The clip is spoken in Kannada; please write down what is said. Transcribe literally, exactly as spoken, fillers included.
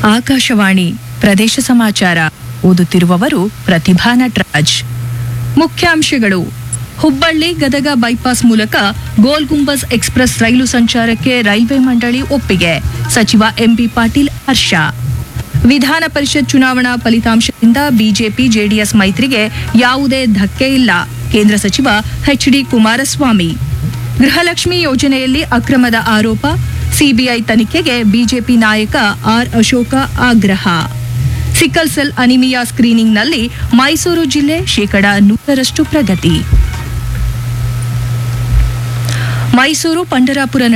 ಆಕಾಶವಾಣಿ ಪ್ರದೇಶ ಸಮಾಚಾರ ಓದುತ್ತಿರುವವರು ಪ್ರತಿಭಾ ನಟರಾಜ್. ಮುಖ್ಯಾಂಶಗಳು: ಹುಬ್ಬಳ್ಳಿ ಗದಗ ಬೈಪಾಸ್ ಮೂಲಕ ಗೋಲ್ ಗುಂಬಜ್ ಎಕ್ಸ್ಪ್ರೆಸ್ ರೈಲು ಸಂಚಾರಕ್ಕೆ ರೈಲ್ವೆ ಮಂಡಳಿ ಒಪ್ಪಿಗೆ. ಸಚಿವ ಎಂಬಿ ಪಾಟೀಲ್ ಹರ್ಷ. ವಿಧಾನ ಪರಿಷತ್ ಚುನಾವಣಾ ಫಲಿತಾಂಶದಿಂದ ಬಿಜೆಪಿ ಜೆಡಿಎಸ್ ಮೈತ್ರಿಗೆ ಯಾವುದೇ ಧಕ್ಕೆ ಇಲ್ಲ. ಕೇಂದ್ರ ಸಚಿವ ಎಚ್ ಡಿ ಕುಮಾರಸ್ವಾಮಿ. ಗೃಹಲಕ್ಷ್ಮಿ ಯೋಜನೆಯಲ್ಲಿ ಅಕ್ರಮದ ಆರೋಪ, ಸಿಬಿಐ ತನಿಖೆಗೆ ಬಿಜೆಪಿ ನಾಯಕ ಆರ್ ಅಶೋಕ ಆಗ್ರಹ. ಸಿಕಲ್ ಸೆಲ್ ಅನಿಮಿಯಾ ಸ್ಕ್ರೀನಿಂಗ್ನಲ್ಲಿ ಮೈಸೂರು ಜಿಲ್ಲೆ ಶೇಕಡ ನೂರರಷ್ಟು ಪ್ರಗತಿ. ಮೈಸೂರು ಪಂಡರಾಪುರ